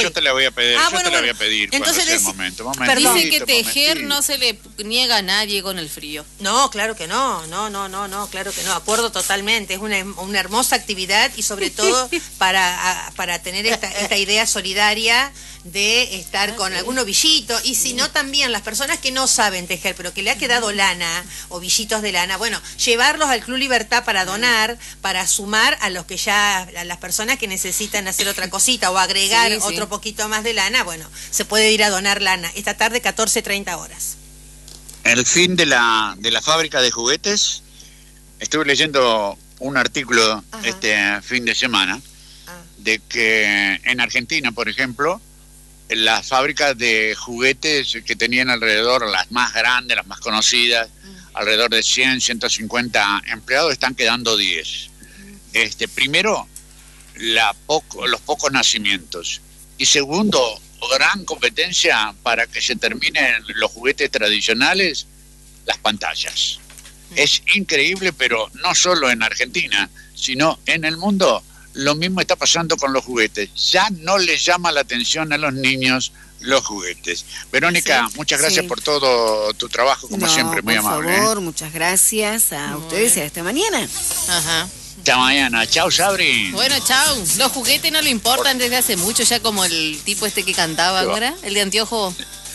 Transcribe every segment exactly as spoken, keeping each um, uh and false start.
yo te la voy a pedir, ah, yo bueno, te la bueno. voy a pedir Entonces cuando sea el deci- momento. Momentito, Dice que tejer momentito. no se le niega a nadie con el frío. No, claro que no, no, no, no, no, claro que no, acuerdo totalmente, es una, una hermosa actividad y sobre todo para, a, para tener esta, esta idea solidaria de estar con algún ovillito, y si no también las personas que no saben tejer, pero que le ha quedado lana, ovillitos de lana, bueno, llevarlos al Club Libertad para donar, para sumar a los que ya, a las personas que necesitan hacer otra cosita o agregar Sí, sí. otro poquito más de lana, bueno, se puede ir a donar lana, esta tarde catorce treinta horas. El fin de la, de la fábrica de juguetes, estuve leyendo un artículo Ajá. este fin de semana, Ah. de que en Argentina, por ejemplo, las fábricas de juguetes que tenían alrededor, las más grandes, las más conocidas, alrededor de cien, ciento cincuenta empleados, están quedando diez. Este, primero, la poco, los pocos nacimientos. Y segundo, gran competencia para que se terminen los juguetes tradicionales, las pantallas. Es increíble, pero no solo en Argentina, sino en el mundo. Lo mismo está pasando con los juguetes. Ya no les llama la atención a los niños los juguetes. Verónica, Sí, muchas gracias sí. por todo tu trabajo, como No, siempre, muy por amable. favor, muchas gracias a Muy ustedes y bien. hasta mañana. Ajá. ¿eh? Hasta mañana. Chao, Sabri. Bueno, chao. Los juguetes no le importan desde hace mucho, ya como el tipo este que cantaba ¿Qué va? ahora, el de anteojo.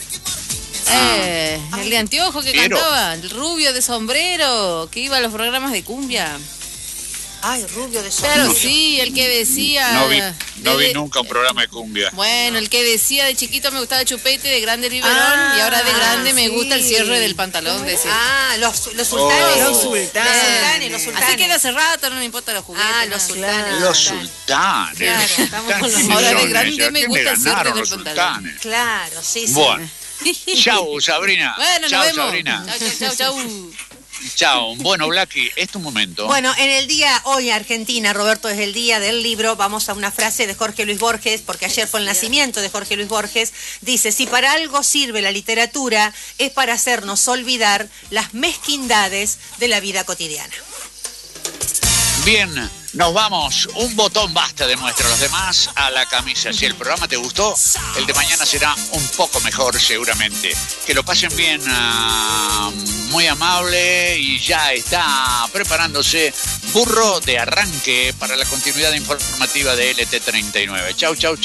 Ah. Eh, el de anteojo que Piero. cantaba, el rubio de sombrero, que iba a los programas de cumbia. Ay, rubio de Claro, sombrero. sí, el que decía... No vi, no vi de- nunca un programa de cumbia. Bueno, el que decía de chiquito me gustaba el chupete, de grande el biberón, Ah, y ahora de grande me sí. gusta el cierre del pantalón. Decía. Ah, los, los sultanes. Oh. Los sultanes. Los sultanes, los sultanes. Así que de hace rato no me importan los juguetes. Ah, los nada. sultanes. Los sultanes. Claro, los estamos con los- sultanes. ahora de ¿Quiénes grande son me esos? gusta ¿Quién el cierre ganaron del los pantalón. sultanes? Claro, sí, sí. Bueno, chao, Sabrina. Bueno, chao, nos vemos. Sabrina. Chau, chau, chau, chau. Chao. Bueno, Blacky, es tu momento. Bueno, en el día hoy Argentina, Roberto, es el día del libro, vamos a una frase de Jorge Luis Borges, porque ayer fue el nacimiento de Jorge Luis Borges, dice, si para algo sirve la literatura, es para hacernos olvidar las mezquindades de la vida cotidiana. Bien, nos vamos. Un botón basta de muestra a los demás a la camisa. Si el programa te gustó, el de mañana será un poco mejor seguramente. Que lo pasen bien, uh, muy amable, y ya está preparándose Burro de arranque para la continuidad informativa de L T treinta y nueve. Chau, chau, chau.